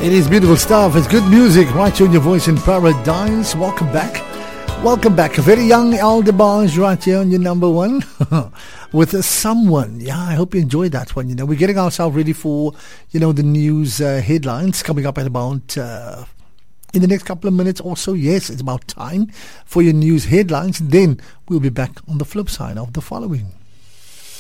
It is beautiful stuff. It's good music right here on Your Voice in Paradise. Welcome back. Welcome back. A very young Aldebarge right here on your number one with Someone. Yeah, I hope you enjoyed that one. We're getting ourselves ready for, the news headlines coming up at about in the next couple of minutes or so. Yes, it's about time for your news headlines. Then we'll be back on the flip side of the following.